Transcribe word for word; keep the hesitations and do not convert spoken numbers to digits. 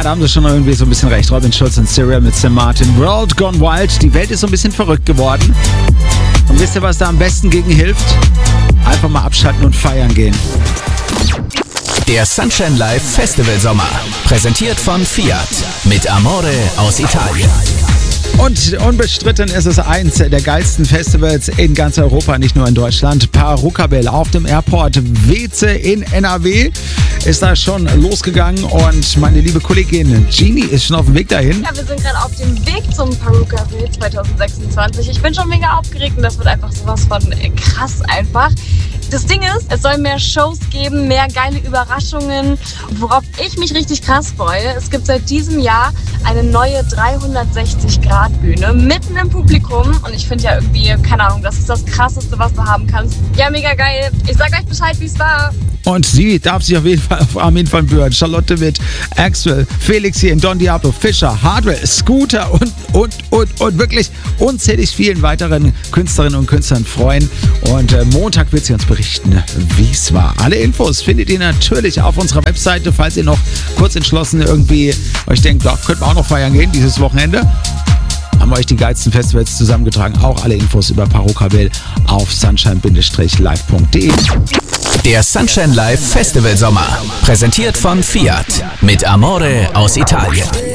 da haben sie schon irgendwie so ein bisschen recht. Robin Schulz und Serial mit Sam Martin. World Gone Wild. Die Welt ist so ein bisschen verrückt geworden. Und wisst ihr, was da am besten gegen hilft? Einfach mal abschalten und feiern gehen. Der Sunshine Live Festival Sommer. Präsentiert von Fiat. Mit Amore aus Italien. Und unbestritten ist es eins der geilsten Festivals in ganz Europa, nicht nur in Deutschland. Parukabel auf dem Airport Weeze in N R W ist da schon losgegangen und meine liebe Kollegin Genie ist schon auf dem Weg dahin. Ja, wir sind gerade auf dem Weg zum Parukabel zwanzig sechsundzwanzig. Ich bin schon mega aufgeregt und das wird einfach sowas von krass einfach. Das Ding ist, es soll mehr Shows geben, mehr geile Überraschungen. Worauf ich mich richtig krass freue, es gibt seit diesem Jahr eine neue dreihundertsechzig Grad Bühne mitten im Publikum. Und ich finde ja irgendwie, keine Ahnung, das ist das Krasseste, was du haben kannst. Ja, mega geil. Ich sag euch Bescheid, wie es war. Und sie darf sich auf jeden Fall auf Armin van Buuren, Charlotte Witt, Axwell, Felix hier in Don Diablo, Fischer, Hardwell, Scooter und, und, und, und wirklich unzählig vielen weiteren Künstlerinnen und Künstlern freuen. Und äh, Montag wird sie uns berichten, wie es war. Alle Infos findet ihr natürlich auf unserer Webseite, falls ihr noch kurz entschlossen irgendwie euch denkt, doch, könnten wir auch noch feiern gehen dieses Wochenende. Haben wir euch die geilsten Festivals zusammengetragen. Auch alle Infos über Parukabel auf sunshine live punkt de. Der Sunshine Live Festival Sommer. Präsentiert von Fiat. Mit Amore aus Italien.